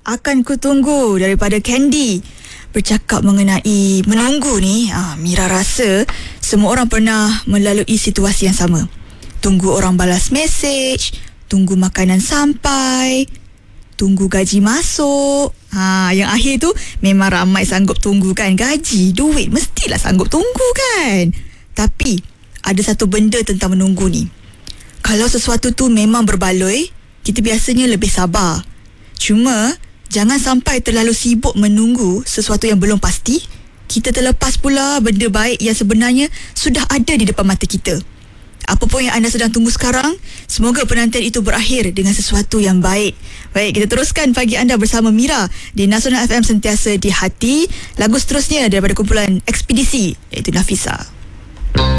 Akan Ku Tunggu daripada Candy. Bercakap mengenai menunggu ni, Mira rasa semua orang pernah melalui situasi yang sama. Tunggu orang balas mesej, tunggu makanan sampai, tunggu gaji masuk. Yang akhir tu memang ramai sanggup tunggu kan. Gaji, duit, mestilah sanggup tunggu kan. Tapi ada satu benda tentang menunggu ni. Kalau sesuatu tu memang berbaloi, kita biasanya lebih sabar. Cuma jangan sampai terlalu sibuk menunggu sesuatu yang belum pasti, kita terlepas pula benda baik yang sebenarnya sudah ada di depan mata kita. Apa pun yang anda sedang tunggu sekarang, semoga penantian itu berakhir dengan sesuatu yang baik. Baik, kita teruskan pagi anda bersama Mira di Nasional FM, sentiasa di hati. Lagu seterusnya daripada kumpulan Ekspedisi, iaitu Nafisa.